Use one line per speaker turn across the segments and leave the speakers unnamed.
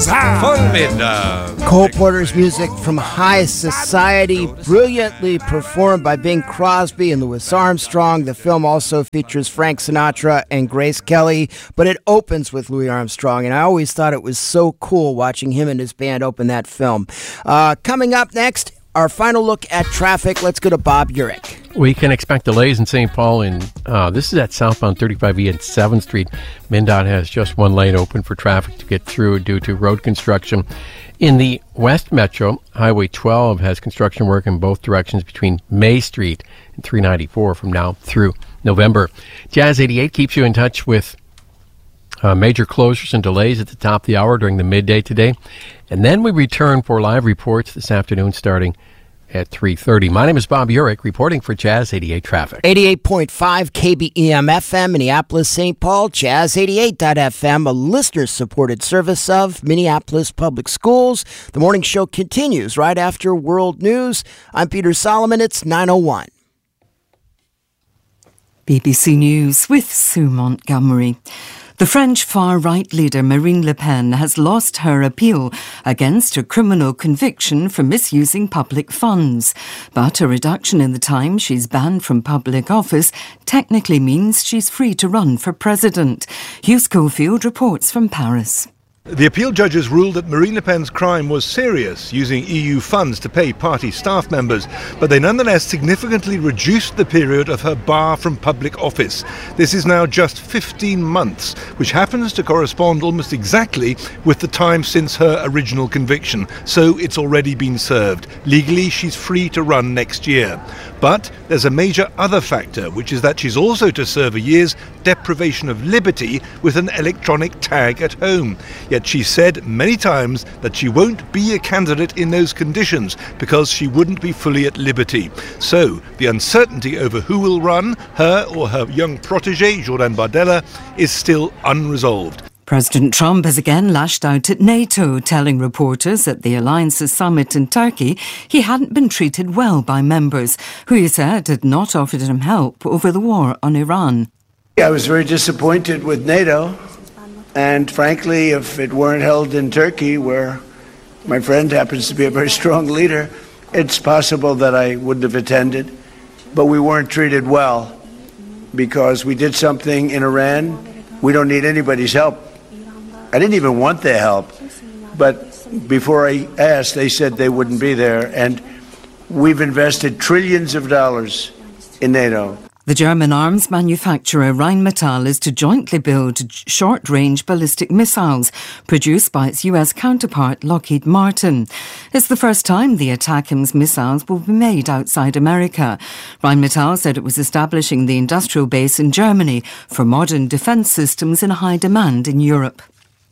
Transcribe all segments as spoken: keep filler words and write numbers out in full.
Formidable.
Cole Porter's music from High Society, brilliantly performed by Bing Crosby and Louis Armstrong. The film also features Frank Sinatra and Grace Kelly, but it opens with Louis Armstrong, and I always thought it was so cool watching him and his band open that film. Uh, coming up next, our final look at traffic. Let's go to Bob Urich.
We can expect delays in Saint Paul. In uh, this is at southbound thirty-five E and seventh Street. MnDOT has just one lane open for traffic to get through due to road construction. In the West Metro, Highway twelve has construction work in both directions between May Street and three ninety-four from now through November. Jazz eighty-eight keeps you in touch with uh, major closures and delays at the top of the hour during the midday today. And then we return for live reports this afternoon starting at three thirty. My name is Bob Urich, reporting for Jazz eighty-eight Traffic.
eighty-eight point five K B E M F M, Minneapolis, Saint Paul, Jazz eighty-eight dot F M, a listener-supported service of Minneapolis Public Schools. The morning show continues right after World News. I'm Peter Solomon. It's nine oh one.
B B C News with Sue Montgomery. The French far-right leader Marine Le Pen has lost her appeal against a criminal conviction for misusing public funds. But a reduction in the time she's banned from public office technically means she's free to run for president. Hugh Schofield reports from Paris.
The appeal judges ruled that Marine Le Pen's crime was serious, using E U funds to pay party staff members, but they nonetheless significantly reduced the period of her bar from public office. This is now just fifteen months, which happens to correspond almost exactly with the time since her original conviction, so it's already been served. Legally, she's free to run next year. But there's a major other factor, which is that she's also to serve a year's deprivation of liberty with an electronic tag at home. Yet she said many times that she won't be a candidate in those conditions because she wouldn't be fully at liberty. So the uncertainty over who will run, her or her young protégé, Jordan Bardella, is still unresolved.
President Trump has again lashed out at NATO, telling reporters at the alliance's summit in Turkey he hadn't been treated well by members, who he said had not offered him help over the war on Iran.
I was very disappointed with NATO, and frankly, if it weren't held in Turkey, where my friend happens to be a very strong leader, it's possible that I wouldn't have attended. But we weren't treated well because we did something in Iran. We don't need anybody's help. I didn't even want their help, but before I asked, they said they wouldn't be there, and we've invested trillions of dollars in NATO.
The German arms manufacturer Rheinmetall is to jointly build short-range ballistic missiles produced by its U S counterpart Lockheed Martin. It's the first time the ATACMS missiles will be made outside America. Rheinmetall said it was establishing the industrial base in Germany for modern defence systems in high demand in Europe.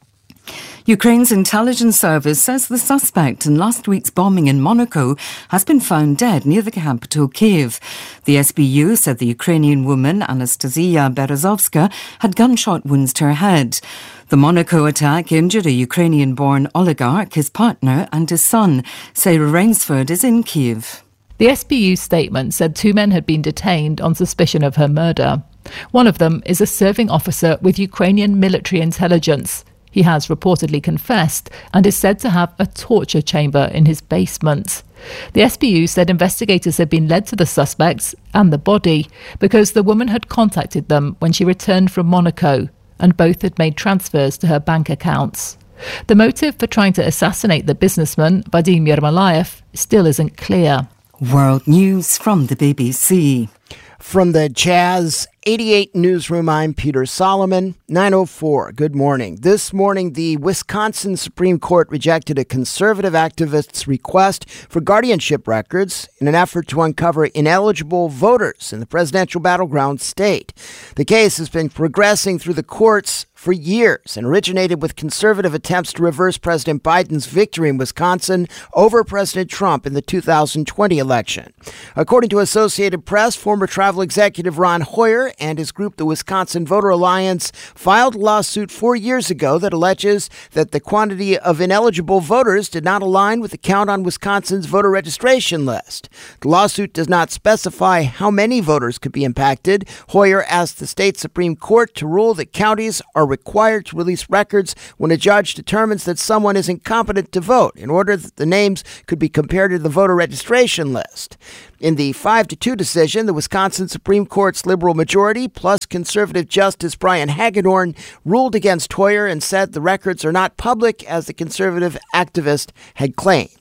Ukraine's intelligence service says the suspect in last week's bombing in Monaco has been found dead near the capital, Kyiv. The S B U said the Ukrainian woman, Anastasia Berezovska, had gunshot wounds to her head. The Monaco attack injured a Ukrainian-born oligarch, his partner and his son. Sarah Rainsford is in Kyiv.
The S B U statement said two men had been detained on suspicion of her murder. One of them is a serving officer with Ukrainian military intelligence. He has reportedly confessed and is said to have a torture chamber in his basement. The S B U said investigators had been led to the suspects and the body because the woman had contacted them when she returned from Monaco, and both had made transfers to her bank accounts. The motive for trying to assassinate the businessman, Vadim Yermolayev, still isn't clear.
World News from the B B C.
From the Jazz eighty-eight newsroom, I'm Peter Solomon. nine oh four, good morning. This morning, the Wisconsin Supreme Court rejected a conservative activist's request for guardianship records in an effort to uncover ineligible voters in the presidential battleground state. The case has been progressing through the courts for years and originated with conservative attempts to reverse President Biden's victory in Wisconsin over President Trump in the two thousand twenty election. According to Associated Press, former former travel executive Ron Hoyer and his group, the Wisconsin Voter Alliance, filed a lawsuit four years ago that alleges that the quantity of ineligible voters did not align with the count on Wisconsin's voter registration list. The lawsuit does not specify how many voters could be impacted. Hoyer asked the state Supreme Court to rule that counties are required to release records when a judge determines that someone is incompetent to vote, in order that the names could be compared to the voter registration list. In the five to two decision, the Wisconsin Supreme Court's liberal majority, plus conservative Justice Brian Hagedorn, ruled against Hoyer and said the records are not public, as the conservative activist had claimed.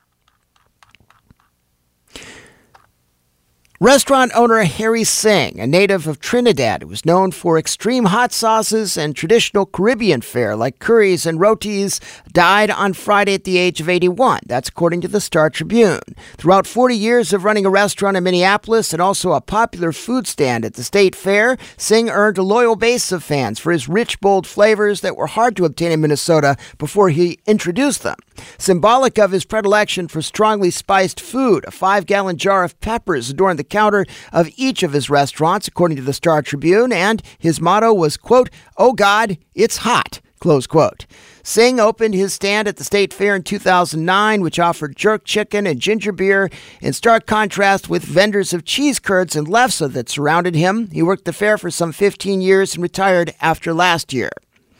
Restaurant owner Harry Singh, a native of Trinidad who was known for extreme hot sauces and traditional Caribbean fare like curries and rotis, died on Friday at the age of eighty-one. That's according to the Star Tribune. Throughout forty years of running a restaurant in Minneapolis and also a popular food stand at the State Fair, Singh earned a loyal base of fans for his rich, bold flavors that were hard to obtain in Minnesota before he introduced them. Symbolic of his predilection for strongly spiced food, a five-gallon jar of peppers adorned the counter of each of his restaurants, according to the Star Tribune, and his motto was, quote, "Oh God, it's hot," close quote. Singh opened his stand at the State Fair in two thousand nine, which offered jerk chicken and ginger beer, in stark contrast with vendors of cheese curds and lefse that surrounded him. He worked the fair for some fifteen years and retired after last year.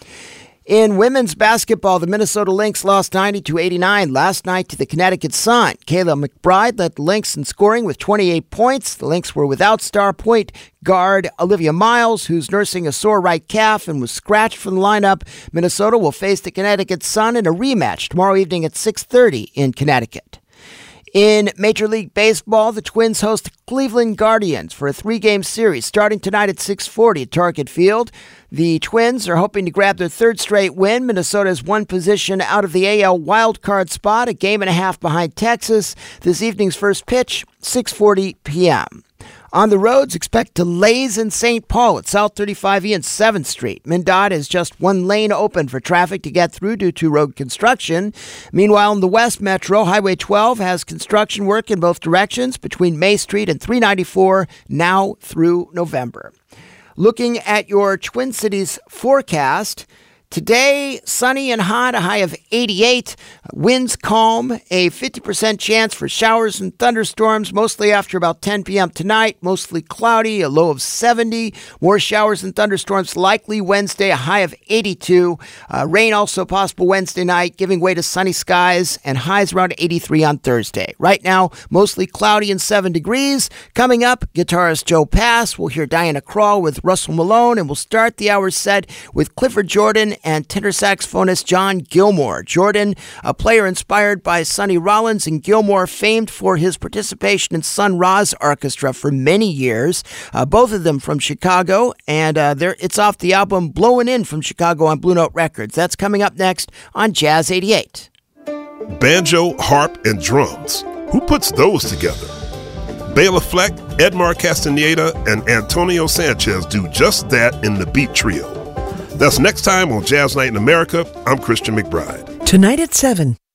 In women's basketball, the Minnesota Lynx lost ninety-two eighty-nine last night to the Connecticut Sun. Kayla McBride led the Lynx in scoring with twenty-eight points. The Lynx were without star point guard Olivia Miles, who's nursing a sore right calf and was scratched from the lineup. Minnesota will face the Connecticut Sun in a rematch tomorrow evening at six thirty in Connecticut. In Major League Baseball, the Twins host the Cleveland Guardians for a three-game series starting tonight at six forty at Target Field. The Twins are hoping to grab their third straight win. Minnesota is one position out of the A L wildcard spot, a game and a half behind Texas. This evening's first pitch, six forty p.m. On the roads, expect delays in Saint Paul at South thirty-five E and seventh Street. MnDOT has just one lane open for traffic to get through due to road construction. Meanwhile, in the West Metro, Highway twelve has construction work in both directions between May Street and three ninety-four now through November. Looking at your Twin Cities forecast, today, sunny and hot, a high of eighty-eight. Winds calm, a fifty percent chance for showers and thunderstorms, mostly after about ten p.m. tonight. Mostly cloudy, a low of seventy. More showers and thunderstorms likely Wednesday, a high of eighty-two. Uh, rain also possible Wednesday night, giving way to sunny skies and highs around eighty-three on Thursday. Right now, mostly cloudy and seven degrees. Coming up, guitarist Joe Pass. We'll hear Diana Krall with Russell Malone, and we'll start the hour set with Clifford Jordan and tenor saxophonist John Gilmore. Jordan, a player inspired by Sonny Rollins, and Gilmore, famed for his participation in Sun Ra's orchestra for many years. Uh, both of them from Chicago, and uh, it's off the album Blowin' In from Chicago on Blue Note Records. That's coming up next on Jazz eighty-eight.
Banjo, harp, and drums. Who puts those together? Bela Fleck, Edmar Castaneda, and Antonio Sanchez do just that in the Beat Trio. That's next time on Jazz Night in America. I'm Christian McBride.
Tonight at seven,